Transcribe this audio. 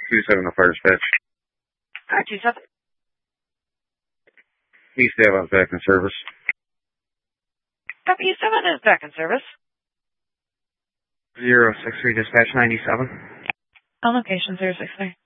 27 on fire dispatch. 27. East Ave is back in service. Copy, 7 is back in service. 063 dispatch 97. On location, 063.